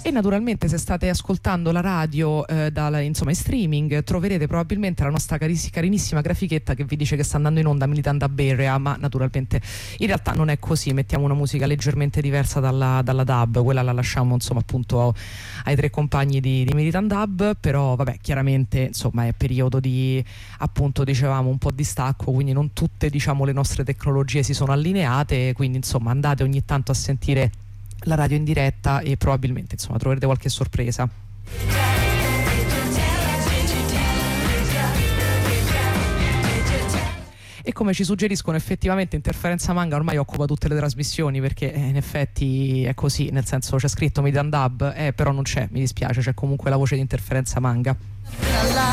E naturalmente se state ascoltando la radio insomma in streaming, troverete probabilmente la nostra carinissima grafichetta che vi dice che sta andando in onda Militant Dub Area, ma naturalmente in realtà non è così. Mettiamo una musica leggermente diversa dalla dub, quella la lasciamo insomma appunto ai tre compagni di Militant Dub, però vabbè, chiaramente insomma è periodo di, appunto dicevamo, un po' di stacco, quindi non tutte diciamo le nostre tecnologie si sono allineate, quindi insomma andate ogni tanto a sentire la radio in diretta e probabilmente insomma troverete qualche sorpresa. E come ci suggeriscono, effettivamente Interferenza Manga ormai occupa tutte le trasmissioni, perché in effetti è così, nel senso c'è scritto Militant Dub, però non c'è, mi dispiace, c'è comunque la voce di Interferenza Manga.